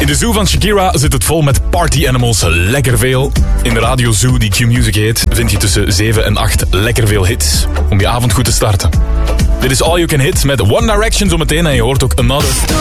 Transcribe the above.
In de zoo van Shakira zit het vol met party animals, lekker veel. In de Radio Zoo, die Q-Music heet, vind je tussen 7 en 8 lekker veel hits om je avond goed te starten. Dit is All You Can Hit met One Direction zometeen en je hoort ook Another.